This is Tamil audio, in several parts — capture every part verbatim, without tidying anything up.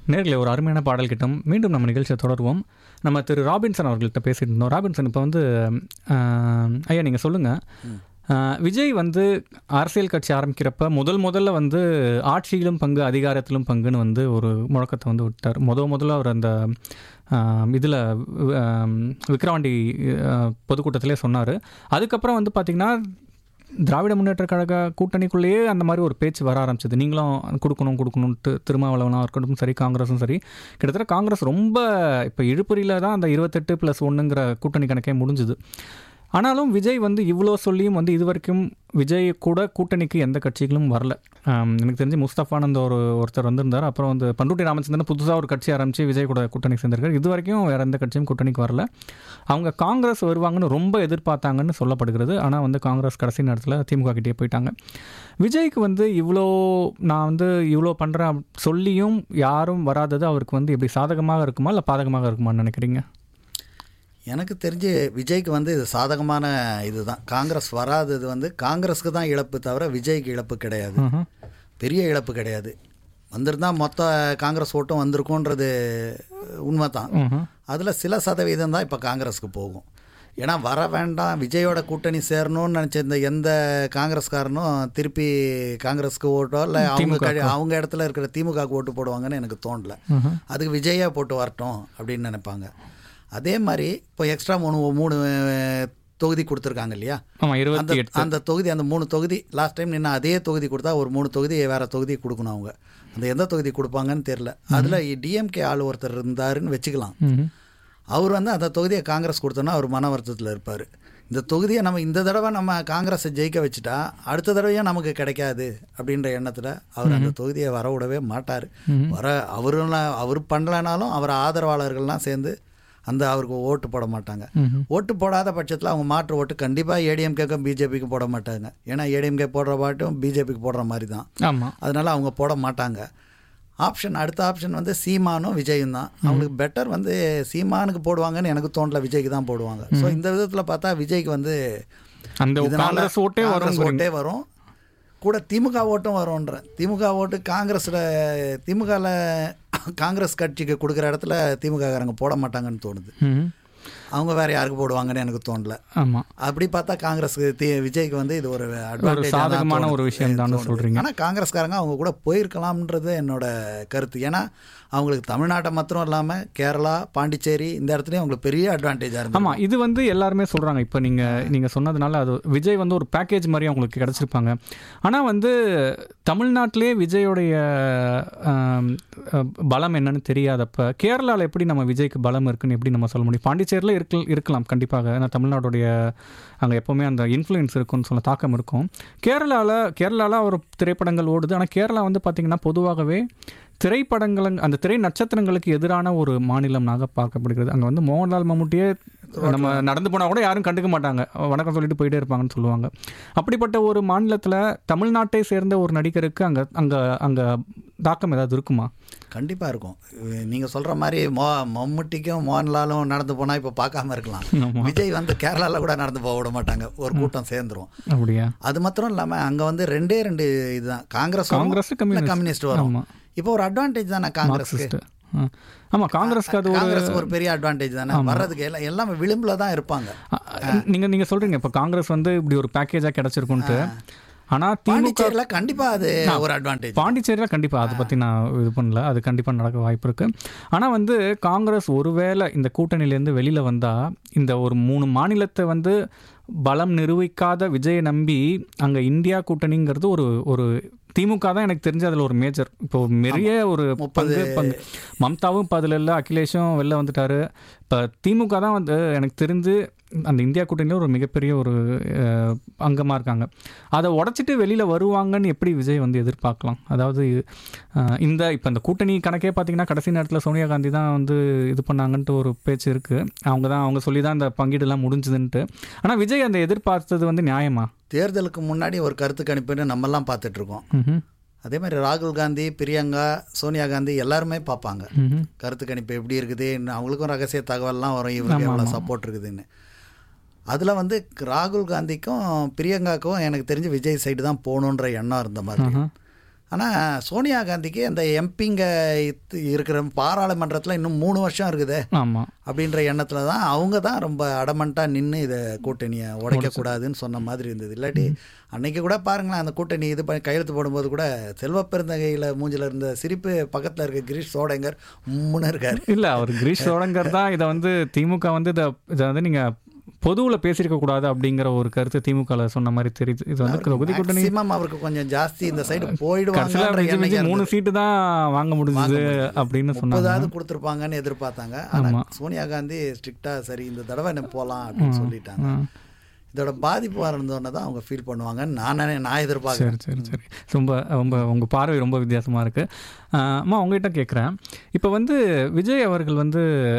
நேர்களை ஒரு அருமையான பாடல் கிட்டம். மீண்டும் நம்ம நிகழ்ச்சியை தொடருவோம். நம்ம திரு ராபின்சன் அவர்கள்ட்ட பேசிட்டு இருந்தோம். ராபின்சன், இப்போ வந்து ஐயா நீங்கள் சொல்லுங்கள், விஜய் வந்து அரசியல் கட்சி ஆரம்பிக்கிறப்ப முதல் முதல்ல வந்து ஆட்சியிலும் பங்கு அதிகாரத்திலும் பங்குன்னு வந்து ஒரு முழக்கத்தை வந்து விட்டார். முத முதல்ல அவர் அந்த இதில் விக்கிரவாண்டி பொதுக்கூட்டத்திலே சொன்னார். அதுக்கப்புறம் வந்து பார்த்திங்கன்னா திராவிட முன்னேற்ற கழக கூட்டணிக்குள்ளேயே அந்த மாதிரி ஒரு பேச்சு வர ஆரம்பிச்சது. நீங்களும் கொடுக்கணும் கொடுக்கணுன்ட்டு திருமாவளவனாக இருக்கட்டும் சரி, காங்கிரஸும் சரி, கிட்டத்தட்ட காங்கிரஸ் ரொம்ப இப்போ இழுப்பறியில் தான் அந்த இருபத்தெட்டு ப்ளஸ் ஒன்றுங்கிற கூட்டணி கணக்கே முடிஞ்சுது. ஆனாலும் விஜய் வந்து இவ்வளோ சொல்லியும் வந்து இது வரைக்கும் விஜய் கூட கூட்டணிக்கு எந்த கட்சிகளும் வரல. எனக்கு தெரிஞ்சு முஸ்தஃபானந்த ஒரு ஒருத்தர் வந்திருந்தார். அப்புறம் வந்து பண்ருட்டி ராமச்சந்திரன் புதுசாக ஒரு கட்சி ஆரம்பித்து விஜய் கூட கூட்டணி சேர்ந்திருக்காரு. இது வரைக்கும் வேறு எந்த கட்சியும் கூட்டணிக்கு வரல. அவங்க காங்கிரஸ் வருவாங்கன்னு ரொம்ப எதிர்பார்த்தாங்கன்னு சொல்லப்படுகிறது. ஆனால் வந்து காங்கிரஸ் கடைசி நேரத்தில் திமுக கிட்டே போயிட்டாங்க. விஜய்க்கு வந்து இவ்வளோ நான் வந்து இவ்வளோ பண்ணுறேன் சொல்லியும் யாரும் வராதது அவருக்கு வந்து எப்படி சாதகமாக இருக்குமா இல்லை பாதகமாக இருக்குமான்னு நினைக்கிறீங்க? எனக்கு தெரிஞ்சு விஜய்க்கு வந்து இது சாதகமான இது தான். காங்கிரஸ் வராதது வந்து காங்கிரஸுக்கு தான் இழப்பு தவிர விஜய்க்கு இழப்பு கிடையாது, பெரிய இழப்பு கிடையாது. வந்திருந்தால் மொத்த காங்கிரஸ் ஓட்டும் வந்திருக்குன்றது உண்மை தான். அதில் சில சதவீதம் தான் இப்போ காங்கிரஸுக்கு போகும். ஏன்னா வர வேண்டாம், விஜயோட கூட்டணி சேரணும்னு நினச்சிருந்த எந்த காங்கிரஸ்காரனும் திருப்பி காங்கிரஸுக்கு ஓட்டோ இல்லை அவங்க அவங்க இடத்துல இருக்கிற திமுகவுக்கு ஓட்டு போடுவாங்கன்னு எனக்கு தோணலை. அதுக்கு விஜயா போட்டு வரட்டும் அப்படின்னு நினைப்பாங்க. அதே மாதிரி இப்போ எக்ஸ்ட்ரா மூணு மூணு தொகுதி கொடுத்துருக்காங்க இல்லையா, அந்த அந்த தொகுதி அந்த மூணு தொகுதி லாஸ்ட் டைம் நின்று அதே தொகுதி கொடுத்தா ஒரு மூணு தொகுதி வேறு தொகுதி கொடுக்கணும். அவங்க அந்த எந்த தொகுதி கொடுப்பாங்கன்னு தெரில. அதில் டிஎம்கே ஆள் ஒருத்தர் இருந்தாருன்னு வச்சுக்கலாம். அவர் வந்து அந்த தொகுதியை காங்கிரஸ் கொடுத்தோன்னா அவர் மன வருத்தத்தில் இருப்பார். இந்த தொகுதியை நம்ம இந்த தடவை நம்ம காங்கிரஸை ஜெயிக்க வச்சுட்டா அடுத்த தடவையும் நமக்கு கிடைக்காது அப்படின்ற எண்ணத்தில் அவர் அந்த தொகுதியை வர விடவே மாட்டார். வர அவருலாம் அவர் பண்ணலனாலும் அவர் ஆதரவாளர்கள்லாம் சேர்ந்து அந்த அவருக்கு ஓட்டு போட மாட்டாங்க. ஓட்டு போடாத பட்சத்தில் அவங்க மாற்று ஓட்டு கண்டிப்பாக ஏடிஎம்கேக்கும் பிஜேபிக்கும் போட மாட்டாங்க. ஏன்னா ஏடிஎம்கே போடுற பாட்டும் பிஜேபிக்கு போடுற மாதிரி தான். அதனால அவங்க போட மாட்டாங்க. ஆப்ஷன் அடுத்த ஆப்ஷன் வந்து சீமானும் விஜயும் தான். அவங்களுக்கு பெட்டர் வந்து சீமானுக்கு போடுவாங்கன்னு எனக்கு தோணல, விஜய்க்கு தான் போடுவாங்க. ஸோ இந்த விதத்தில் பார்த்தா விஜய்க்கு வந்து காங்கிரஸ் ஓட்டே வரும், கூட திமுக ஓட்டும் வரும்ன்ற. திமுக ஓட்டு காங்கிரஸில் திமுகவில் காங்கிரஸ் கட்சிக்கு கொடுக்குற இடத்துல திமுககாரங்க போட மாட்டாங்கன்னு தோணுது. அவங்க வேற யாருக்கு போடுவாங்கன்னு எனக்கு தோணல. ஆமாம், அப்படி பார்த்தா காங்கிரஸுக்கு விஜய்க்கு வந்து இது ஒரு சாதகமான ஒரு விஷயம் தான் சொல்கிறீங்க. ஆனால் காங்கிரஸ்காரங்க அவங்க கூட போயிருக்கலாம்ன்றது என்னோட கருத்து. ஏன்னா அவங்களுக்கு தமிழ்நாட்டை மாத்திரம் இல்லாமல் கேரளா, பாண்டிச்சேரி இந்த இடத்துலையும் அவங்களுக்கு பெரிய அட்வான்டேஜாக இருக்கும். ஆமாம், இது வந்து எல்லாருமே சொல்கிறாங்க. இப்போ நீங்கள் நீங்கள் சொன்னதுனால அது விஜய் வந்து ஒரு பேக்கேஜ் மாதிரி அவங்களுக்கு கிடச்சிருப்பாங்க. ஆனால் வந்து தமிழ்நாட்டிலே விஜயோடைய பலம் என்னன்னு தெரியாதப்ப கேரளாவில் எப்படி நம்ம விஜய்க்கு பலம் இருக்குன்னு எப்படி நம்ம சொல்ல முடியும்? பாண்டிச்சேரியில் இருக்க இருக்கலாம் கண்டிப்பாக, ஏன்னா தமிழ்நாடுடைய அங்கே எப்போவுமே அந்த இன்ஃப்ளூயன்ஸ் இருக்குன்னு சொல்ல தாக்கம் இருக்கும். கேரளாவில் கேரளாவில் ஒரு திரைப்படங்கள் ஓடுது. ஆனால் கேரளா வந்து பார்த்திங்கன்னா பொதுவாகவே திரைப்படங்கள் அந்த திரை நட்சத்திரங்களுக்கு எதிரான ஒரு மாநிலம்னாக பார்க்கப்படுகிறது. அங்கே வந்து மோகன்லால் மம்முட்டியே நம்ம நடந்து போனால் கூட யாரும் கண்டுக்க மாட்டாங்க, வணக்கம் சொல்லிட்டு போயிட்டே இருப்பாங்கன்னு சொல்லுவாங்க. அப்படிப்பட்ட ஒரு மாநிலத்தில் தமிழ்நாட்டை சேர்ந்த ஒரு நடிகருக்கு அங்கே அங்கே அங்கே தாக்கம் ஏதாவது இருக்குமா? கண்டிப்பாக இருக்கும். நீங்கள் சொல்கிற மாதிரி மோ மம்முட்டிக்கும் மோகன்லாலும் நடந்து போனால் இப்போ பார்க்காம இருக்கலாம். விஜய் வந்து கேரளாவில் கூட நடந்து போக விட மாட்டாங்க, ஒரு கூட்டம் சேர்ந்துரும். அப்படியா? அது மாத்திரம் இல்லாமல் அங்கே வந்து ரெண்டே ரெண்டு இதுதான், காங்கிரஸ் காங்கிரஸ் கம்யூனிஸ்ட் வரும். இப்போ ஒரு அட்வான்டேஜ் தானே காங்கிரஸ்க்கு. ஆமாம், காங்கிரஸ்க்கு அது காங்கிரஸ் ஒரு பெரிய அட்வான்டேஜ் தானே. வர்றதுக்கு எல்லாம் எல்லாமே விளிம்பில் தான் இருப்பாங்க. நீங்கள் நீங்கள் சொல்கிறீங்க இப்போ காங்கிரஸ் வந்து இப்படி ஒரு பேக்கேஜாக கிடச்சிருக்குன்ட்டு. ஆனால் திமுக கண்டிப்பாக அது ஒரு அட்வான்டேஜ். பாண்டிச்சேரியில் கண்டிப்பாக அதை பற்றி நான் இது பண்ணல, அது கண்டிப்பாக நடக்க வாய்ப்பு இருக்குது. ஆனால் வந்து காங்கிரஸ் ஒருவேளை இந்த கூட்டணியிலேருந்து வெளியில் வந்தால் இந்த ஒரு மூணு மாநிலத்தை வந்து பலம் நிரூபிக்காத விஜயை நம்பி அங்கே இந்தியா கூட்டணிங்கிறது ஒரு ஒரு திமுக தான் எனக்கு தெரிஞ்சு அதில் ஒரு மேஜர் இப்போ நிறைய ஒரு பங்கு பங்கு மம்தாவும் இப்போ அதில் இல்லை, அகிலேஷும் வெளில வந்துட்டார். இப்போ திமுக தான் வந்து எனக்கு தெரிஞ்சு அந்த இந்தியா கூட்டணியில் ஒரு மிகப்பெரிய ஒரு அங்கமாக இருக்காங்க. அதை உடச்சிட்டு வெளியில் வருவாங்கன்னு எப்படி விஜய் வந்து எதிர்பார்க்கலாம்? அதாவது இந்த இப்போ இந்த கூட்டணி கணக்கே பார்த்திங்கன்னா கடைசி நேரத்தில் சோனியா காந்தி தான் வந்து இது பண்ணாங்கன்ட்டு ஒரு பேச்சு இருக்குது. அவங்க தான் அவங்க சொல்லி தான் இந்த பங்கீடுலாம் முடிஞ்சுதுன்ட்டு. ஆனால் விஜய் அந்த எதிர்பார்த்தது வந்து நியாயமா? தேர்தலுக்கு முன்னாடி ஒரு கருத்து கணிப்புன்னு நம்மெல்லாம் பார்த்துட்ருக்கோம். அதே மாதிரி ராகுல் காந்தி, பிரியங்கா, சோனியா காந்தி எல்லாருமே பார்ப்பாங்க கருத்து கணிப்பு எப்படி இருக்குது, அவங்களுக்கும் ரகசிய தகவல்லாம் வரும், இவருக்கு எவ்வளோ சப்போர்ட் இருக்குதுன்னு. அதில் வந்து ராகுல் காந்திக்கும் பிரியங்காவுக்கும் எனக்கு தெரிஞ்சு விஜய் சைடு தான் போகணுன்ற எண்ணம் இருந்த மாதிரி. ஆனால் சோனியா காந்திக்கு அந்த எம்பிங்க இருக்கிற பாராளுமன்றத்தில் இன்னும் மூணு வருஷம் இருக்குது ஆமாம் அப்படின்ற எண்ணத்தில் தான் அவங்க தான் ரொம்ப அடமண்ட்டாக நின்று இதை கூட்டணியை உடைக்கக்கூடாதுன்னு சொன்ன மாதிரி இருந்தது. இல்லாட்டி அன்னைக்கு கூட பாருங்களேன், அந்த கூட்டணி இது பண்ணி கையெழுத்து போடும்போது கூட செல்வ பெருந்தகையில் மூஞ்சில் இருந்த சிரிப்பு பக்கத்தில் இருக்க கிரீஷ் சோடங்கர் முன்னு இருக்கார். இல்லை, அவர் கிரீஷ் சோடங்கர் தான் இதை வந்து திமுக வந்து இதை இதை வந்து நீங்கள் பொதுவில் பேசியிருக்க கூடாது அப்படிங்கிற ஒரு கருத்து திமுக சொன்ன மாதிரி தெரியுது. இது வந்து தொகுதி கூட்டணி அவருக்கு கொஞ்சம் ஜாஸ்தி இந்த சைடு போயிடுவாங்க, மூணு சீட்டு தான் வாங்க முடிஞ்சது அப்படின்னு சொன்னாங்க, கொடுத்துருப்பாங்கன்னு எதிர்பார்த்தாங்க. ஆனால் சோனியா காந்தி ஸ்ட்ரிக்டா சரி இந்த தடவை என்ன போகலாம் அப்படின்னு சொல்லிட்டாங்க. இதோட பாதிப்பு வரணுன்னு தான் அவங்க ஃபீல் பண்ணுவாங்கன்னு நான் நான் எதிர்பார்க்குறேன். சரி சரி சரி ரொம்ப ரொம்ப உங்கள் பார்வை ரொம்ப வித்தியாசமாக இருக்குது. அம்மா உங்ககிட்ட கேட்குறேன், இப்போ வந்து விஜய் அவர்கள் வந்து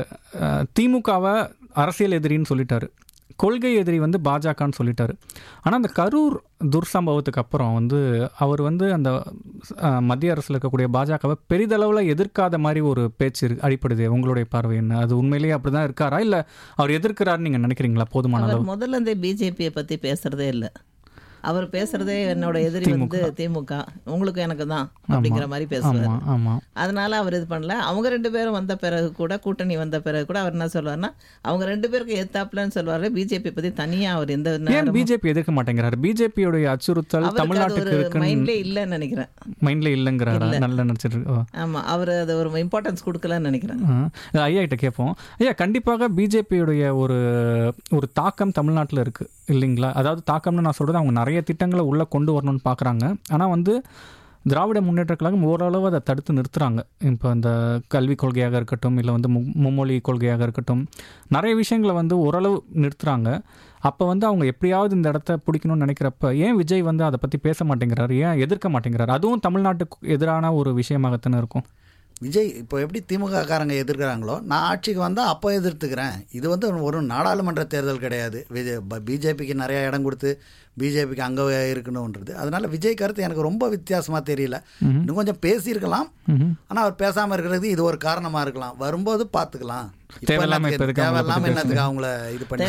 திமுகவை அரசியல் எதிரின்னு சொல்லிட்டாரு, கொள்கை எதிரி வந்து பாஜகன்னு சொல்லிட்டாரு. ஆனால் அந்த கரூர் துர்சம்பவத்துக்கு அப்புறம் வந்து அவர் வந்து அந்த மத்திய அரசில் இருக்கக்கூடிய பாஜகவை பெரிதளவில் எதிர்க்காத மாதிரி ஒரு பேச்சு அடிப்படுது. உங்களுடைய பார்வை என்ன? அது உண்மையிலேயே அப்படி தான் இருக்காரா, இல்லை அவர் எதிர்க்கிறாருன்னு நீங்கள் நினைக்கிறீங்களா? போதுமான அளவு முதல்ல இந்த பிஜேபியை பற்றி பேசுகிறதே இல்லை. அவர் பேசுறதே என்னோட எதிரி வந்து திமுக, உங்களுக்கு எனக்கு தான் அப்படிங்கிற மாதிரி பேசுவார். அதனால அவர் இது பண்ணல. அவங்க ரெண்டு பேரும் வந்த பிறகு கூட, கூட்டணி வந்த பிறகு கூட அவர் என்ன சொல்வார்னா, அவங்க ரெண்டு பேருக்கு எத்தாப்லன்னு சொல்வாரு. பிஜேபி பத்தி தனியா அவர் எந்த பிஜேபி எதிர்க்க மாட்டேங்கிறாரு. பிஜேபியோட அச்சுறுத்தல் தமிழ்நாட்டுக்கு மைண்ட்ல இல்லைன்னு நினைக்கிறேன். மைண்ட்ல இல்லைங்கிறாரா? நல்லா நினைச்சிட்டு. ஆமா, அவர் அது ஒரு இம்பார்ட்டன்ஸ் கொடுக்கலன்னு நினைக்கிறேன். ஐயா கிட்ட கேட்போம். ஐயா, கண்டிப்பாக பிஜேபியுடைய ஒரு ஒரு தாக்கம் தமிழ்நாட்டில் இருக்கு இல்லைங்களா? அதாவது தாக்கம்னு நான் சொல்றது, அவங்க நிறைய திட்டங்களை உள்ளே கொண்டு வரணும்னு பார்க்குறாங்க. ஆனால் வந்து திராவிட முன்னேற்ற கழகம் ஓரளவு அதை தடுத்து நிறுத்துகிறாங்க. இப்போ இந்த கல்விக் கொள்கையாக இருக்கட்டும், இல்லை வந்து மு மும்மொழி கொள்கையாக இருக்கட்டும், நிறைய விஷயங்களை வந்து ஓரளவு நிறுத்துகிறாங்க. அப்போ வந்து அவங்க எப்படியாவது இந்த இடத்த பிடிக்கணும்னு நினைக்கிறப்ப ஏன் விஜய் வந்து அதை பற்றி பேச மாட்டேங்கிறாரு, ஏன் எதிர்க்க மாட்டேங்கிறாரு? அதுவும் தமிழ்நாட்டுக்கு எதிரான ஒரு விஷயமாகத்தானே இருக்கும். விஜய் இப்போ எப்படி திமுக காரங்க எதிர்க்கிறாங்களோ, நான் ஆட்சிக்கு வந்தால் அப்போ எதிர்த்துக்கிறேன். இது வந்து ஒரு நாடாளுமன்ற தேர்தல் கிடையாது. விஜய் பிஜேபிக்கு நிறையா இடம் கொடுத்து பிஜேபிக்கு அங்கே இருக்கணுன்றது. அதனால் விஜய் கருத்து எனக்கு ரொம்ப வித்தியாசமாக தெரியல. இன்னும் கொஞ்சம் பேசியிருக்கலாம், ஆனால் அவர் பேசாமல் இருக்கிறது இது ஒரு காரணமாக இருக்கலாம். வரும்போது பார்த்துக்கலாம். தேவையில்லாம என்னத்துக்கு அவங்கள இது பண்ணி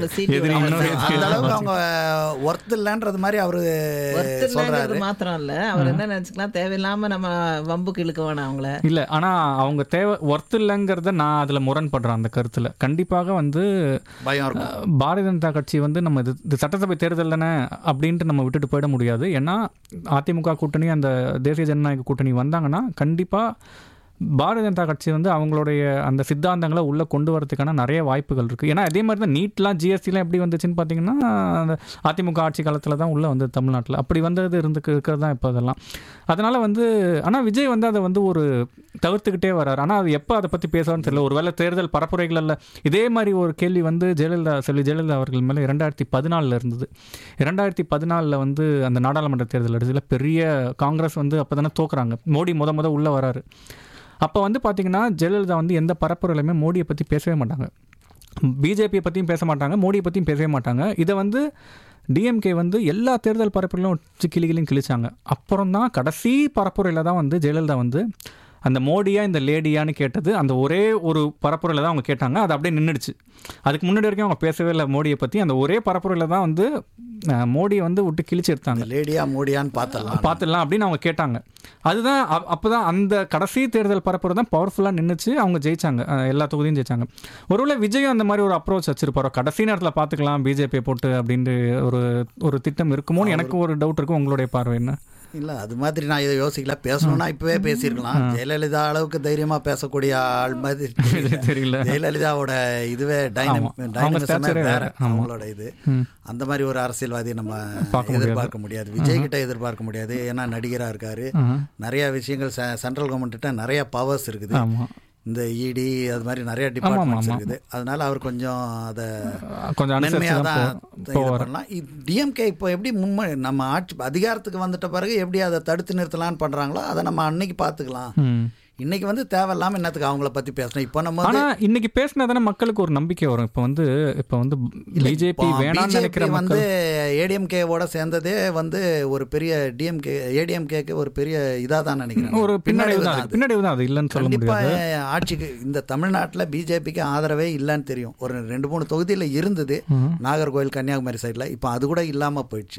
அந்த அளவுக்கு அவங்க ஒர்த் இல்லைன்றது மாதிரி அவரு சொல்றாரு. மாத்திரம் இல்ல, அவர் என்ன நினைச்சுக்கலாம், தேவையில்லாம நம்ம வம்புக்கு இழுக்க வேணாம் அவங்கள. இல்ல, ஆனா அவங்க தேவை ஒர்த் இல்லைங்கிறத நான் அதுல முரண்படுறேன். அந்த கருத்துல கண்டிப்பாக வந்து பயம் இருக்கும். பாரதிய ஜனதா கட்சி வந்து நம்ம இது சட்டசபை தேர்தல் தானே அப்படின்ட்டு நம்ம விட்டுட்டு போயிட முடியாது. ஏன்னா அதிமுக கூட்டணி, அந்த தேசிய ஜனநாயக கூட்டணி வந்தாங்கன்னா கண்டிப்பா பாரதிய ஜனதா கட்சி வந்து அவங்களுடைய அந்த சித்தாந்தங்களை உள்ளே கொண்டு வரதுக்கான நிறைய வாய்ப்புகள் இருக்குது. ஏன்னா அதே மாதிரி தான் நீட்லாம் ஜிஎஸ்டிலாம் எப்படி வந்துச்சுன்னு பார்த்தீங்கன்னா அந்த அதிமுக ஆட்சி காலத்தில் தான் உள்ளே வந்து தமிழ்நாட்டில் அப்படி வந்தது இருந்து இருக்கிறது தான் இப்போ அதெல்லாம். அதனால் வந்து ஆனால் விஜய் வந்து அதை வந்து ஒரு தவிர்த்துக்கிட்டே வர்றாரு. ஆனால் அது எப்போ அதை பற்றி பேசுவார்னு தெரியல. ஒரு வேளை தேர்தல் பரப்புரைகளில் இதே மாதிரி ஒரு கேள்வி வந்து ஜெயலலிதா செல்வி ஜெயலலிதா அவர்கள் மேலே இரண்டாயிரத்தி பதினாலில் இருந்தது. இரண்டாயிரத்தி பதினாலில் வந்து அந்த நாடாளுமன்ற தேர்தல் எடுத்துல பெரிய காங்கிரஸ் வந்து அப்போ தானே தோக்குறாங்க. மோடி முத முத உள்ளே வராரு. அப்போ வந்து பார்த்திங்கன்னா ஜெயலலிதா வந்து எந்த பரப்புரையிலுமே மோடியை பற்றி பேசவே மாட்டாங்க, பிஜேபியை பற்றியும் பேச மாட்டாங்க, மோடியை பற்றியும் பேசவே மாட்டாங்க. இதை வந்து டிஎம்கே வந்து எல்லா தேர்தல் பரப்புரையிலும் வச்சு கிளிகிளியும் கிழிச்சாங்க. அப்புறம் தான் கடைசி பரப்புரையில் தான் வந்து ஜெயலலிதா வந்து அந்த மோடியா இந்த லேடியான்னு கேட்டது அந்த ஒரே ஒரு பரப்புரையில் தான் அவங்க கேட்டாங்க. அது அப்படியே நின்றுடுச்சு. அதுக்கு முன்னாடி வரைக்கும் அவங்க பேசவே இல்லை மோடியை பற்றி. அந்த ஒரே பரப்புரையில் தான் வந்து மோடியை வந்து விட்டு கிழிச்சு எடுத்தாங்க. லேடியா மோடியான்னு பார்த்துடலாம் பார்த்துடலாம் அப்படின்னு அவங்க கேட்டாங்க. அதுதான் அப்போ தான் அந்த கடைசி தேர்தல் பரப்புரை தான் பவர்ஃபுல்லாக நின்றுச்சு. அவங்க ஜெயிச்சாங்க, எல்லா தொகுதியும் ஜெயிச்சாங்க. ஒருவேளை விஜயும் அந்த மாதிரி ஒரு அப்ரோச் வச்சிருப்பாரோ, கடைசி நேரத்தில் பார்த்துக்கலாம் பிஜேபியை போட்டு அப்படின்ட்டு ஒரு ஒரு திட்டம் இருக்குமோன்னு எனக்கு ஒரு டவுட் இருக்கும். உங்களுடைய பார்வை என்ன? இல்லை, அது மாதிரி நான் இதை யோசிக்கல. பேசணும்னா இப்போவே பேசியிருக்கலாம். ஜெயலலிதா அளவுக்கு தைரியமாக பேசக்கூடிய ஆள் மாதிரி தெரியல. ஜெயலலிதாவோட இதுவே டைனமிசமே வேற, அவங்களோட இது. அந்த மாதிரி ஒரு அரசியல்வாதி நம்ம எதிர்பார்க்க முடியாது, விஜய் கிட்ட எதிர்பார்க்க முடியாது. ஏன்னா நடிகராக இருக்காரு, நிறைய விஷயங்கள் சென்ட்ரல் கவர்மெண்ட்ட நிறைய பவர்ஸ் இருக்குது. இந்த இடி அது மாதிரி நிறைய டிபார்ட்மெண்ட்ஸ் இருக்குது. அதனால அவர் கொஞ்சம் அதை கொஞ்சம் மென்மையாக தான் பண்ணலாம். டிஎம்கே இப்போ எப்படி முன்ம நம்ம ஆட்சி அதிகாரத்துக்கு வந்துட்ட பிறகு எப்படி அதை தடுத்து நிறுத்தலான்னு பண்ணுறாங்களோ அதை நம்ம அன்னைக்கு பார்த்துக்கலாம். இன்னைக்கு வந்து தேவையில்லாமல் என்னத்துக்கு அவங்கள பற்றி பேசணும். இப்போ நம்ம ஆனால் இன்னைக்கு பேசினா தானே மக்களுக்கு ஒரு நம்பிக்கை வரும். இப்போ வந்து இப்போ வந்து பிஜேபி வேணாம்னு நினைக்கிற வந்து ஏடிஎம்கேவோட சேர்ந்ததே வந்து ஒரு பெரிய டிஎம்கே ஏடிஎம்கேக்கு ஒரு பெரிய இதாக தான் நினைக்கிறேன். ஒரு பின்னடைவு தான் பின்னடைவு தான் அது இல்லைன்னு சொல்ல முடியாது. ஆட்சிக்கு இந்த தமிழ்நாட்டில் பிஜேபிக்கு ஆதரவே இல்லைன்னு தெரியும். ஒரு ரெண்டு மூணு தொகுதியில் இருந்தது, நாகர்கோவில் கன்னியாகுமரி சைடில். இப்போ அது கூட இல்லாமல் போயிடுச்சு.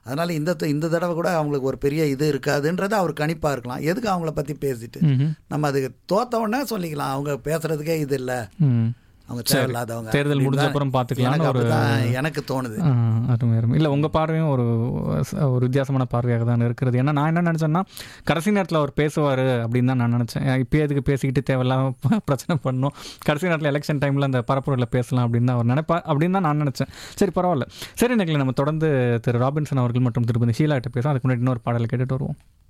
அதனால் இந்த இந்த தடவை கூட அவங்களுக்கு ஒரு பெரிய இது இருக்காதுன்றது அவர் கணிப்பாக இருக்கலாம். எதுக்கு அவங்கள பற்றி பேசிட்டு நம்ம அதுக்கு தோத்த உடனே சொல்லிக்கலாம் அவங்க பேசுகிறதுக்கே இது இல்லை, அவங்க தேவையில்லாதவங்க, தேர்தல் முடிஞ்ச அப்புறம் பார்த்துக்கலாம் ஒரு எனக்கு தோணுது. அருமை அருமை. இல்லை உங்கள் பார்வையும் ஒரு ஒரு வித்தியாசமான பார்வையாக தான் இருக்கிறது. ஏன்னா நான் என்ன நினச்சேன்னா கடைசி நேரத்தில் அவர் பேசுவார் அப்படின்னு தான் நான் நினச்சேன். இப்போ எதுக்கு பேசிக்கிட்டு தேவையில்லாம பிரச்சனை பண்ணணும், கடைசி நேரத்தில் எலெக்ஷன் டைமில் அந்த பரப்புரையில் பேசலாம் அப்படின்னு தான் அவர் நினைப்பா அப்படின்னு தான் நான் நினச்சேன். சரி பரவாயில்ல. சரி நினைக்கல, நம்ம தொடர்ந்து திரு ராபின்சன் அவர்கள் மற்றும் திருப்பதி ஷீலா கிட்ட பேசலாம். அதுக்கு முன்னாடி இன்னொரு பாடலை கேட்டுட்டு வருவோம்.